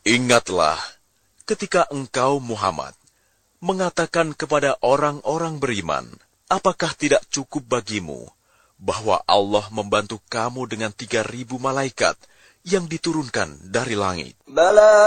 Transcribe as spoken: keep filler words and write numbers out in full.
Ingatlah ketika engkau Muhammad mengatakan kepada orang-orang beriman, apakah tidak cukup bagimu bahwa Allah membantu kamu dengan tiga ribu malaikat yang diturunkan dari langit? Bala